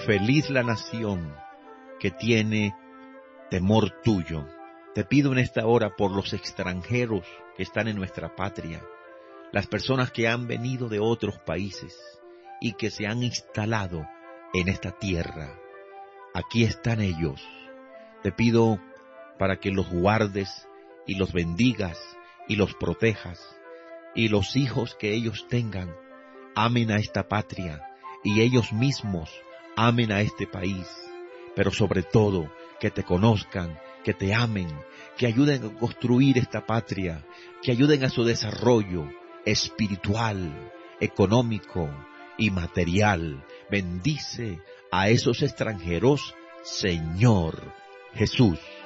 Feliz la nación que tiene temor tuyo. Te pido en esta hora por los extranjeros que están en nuestra patria, las personas que han venido de otros países y que se han instalado en esta tierra. Aquí están ellos. Te pido para que los guardes y los bendigas y los protejas, y los hijos que ellos tengan amen a esta patria y ellos mismos amen a este país, pero sobre todo que te conozcan, que te amen, que ayuden a construir esta patria, que ayuden a su desarrollo espiritual, económico y material. Bendice a esos extranjeros, Señor Jesús.